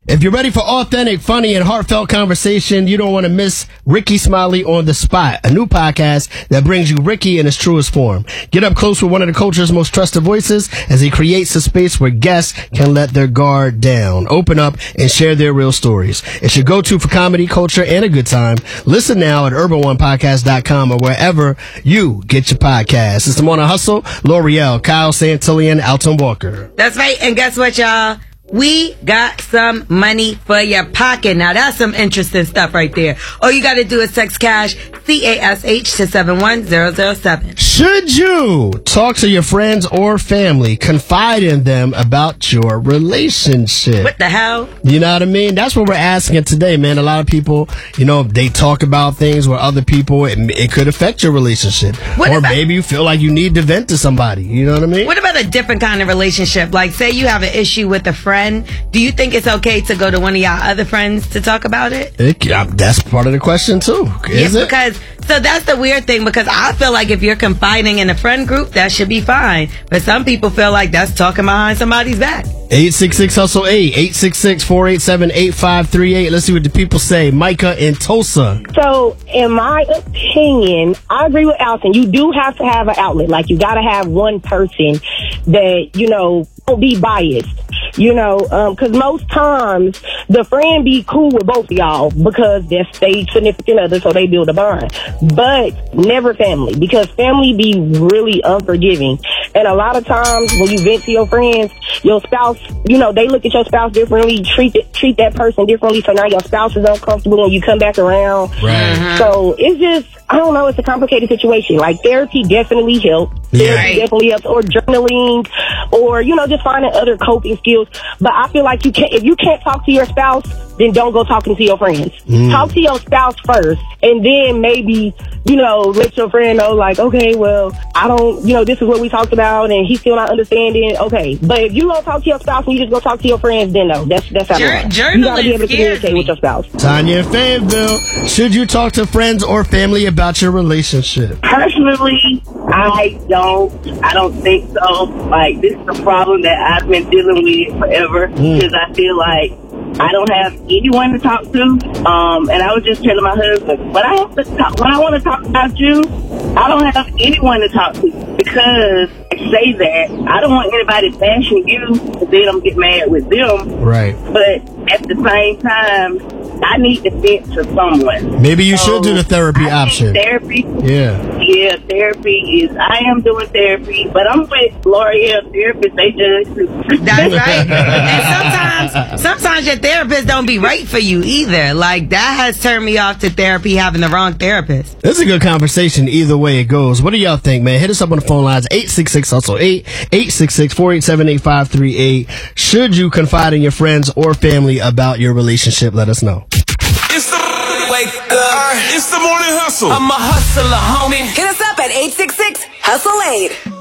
If you're ready for authentic, funny, and heartfelt conversation, you don't want to miss Ricky Smiley on The Spot, a new podcast that brings you Ricky in his truest form. Get up close with one of the culture's most trusted voices as he creates a space where guests can let their guard down, open up, and share their real stories. It's your go-to for comedy, culture, and a good time. Listen now at urban1podcast.com or wherever you get your podcasts. It's the Morning Hustle, L'Oreal, Kyle Santillan, Alton Walker. That's right, and guess what, y'all? We got some money for your pocket. Now, that's some interesting stuff right there. All you got to do is text CASH, C-A-S-H, to 71007. Should you talk to your friends or family, confide in them about your relationship? What the hell? You know what I mean? That's what we're asking today, man. A lot of people, they talk about things with other people. It could affect your relationship. Or maybe you feel like you need to vent to somebody. You know what I mean? What about a different kind of relationship? Like, say you have an issue with a friend. Do you think it's okay to go to one of y'all other friends to talk about it? That's part of the question, too. Is it? So that's the weird thing, because I feel like if you're confiding in a friend group, that should be fine. But some people feel like that's talking behind somebody's back. 866-HUSTLE-8, 866-487-8538. Let's see what the people say. Micah in Tulsa. So, in my opinion, I agree with Alton. You do have to have an outlet. Like, you got to have one person that, don't be biased. Because most times the friend be cool with both of y'all because they're stage significant other, so they build a bond. But never family, because family be really unforgiving. And a lot of times when you vent to your friends, your spouse, they look at your spouse differently, treat that person differently. So now your spouse is uncomfortable when you come back around. Right. So it's just, I don't know, it's a complicated situation. Like, therapy definitely helps. Yeah. Therapy definitely helps, or journaling, or, just finding other coping skills. But I feel like if you can't talk to your spouse, then don't go talking to your friends. Talk to your spouse first, and then maybe, let your friend know, like, okay, well, I don't, this is what we talked about, and he's still not understanding. Okay. But if you don't talk to your spouse and you just go talk to your friends, then no, that's not right. You gotta be able to communicate with your spouse. Tanya in Fayetteville, should you talk to friends or family about your relationship? Personally, I don't think so. Like, this is a problem that I've been dealing with forever, because I feel like I don't have anyone to talk to. And I was just telling my husband, when I want to talk about you, I don't have anyone to talk to, because I say that I don't want anybody bashing you, and then I'm get mad with them. Right. But at the same time, I need to vent to someone. Maybe you should do the therapy option. Therapy. Yeah, therapy is, I am doing therapy, but I'm with L'Oreal therapists. They judge too. That's right. And sometimes your therapist don't be right for you either. Like, that has turned me off to therapy, having the wrong therapist. This is a good conversation either way it goes. What do y'all think, man? Hit us up on the phone lines, 866-HUSTLE-8, 866-487-8538. Should you confide in your friends or family about your relationship? Let us know. It's the wake up. It's the Morning Hustle. I'm a hustler, homie. Hit us up at 866-HUSTLE-8.